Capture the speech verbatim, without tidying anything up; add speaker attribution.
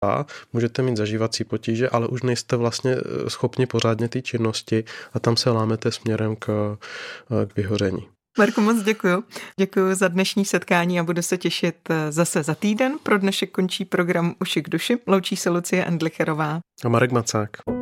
Speaker 1: a můžete mít zažívací potíže, ale už nejste vlastně schopni pořádně ty činnosti a tam se lámete směrem k, k vyhoření.
Speaker 2: Marku, moc děkuju. Děkuju za dnešní setkání a budu se těšit zase za týden. Pro dnešek končí program Uši k duši. Loučí se Lucie Endlicherová
Speaker 1: A Marek Macák.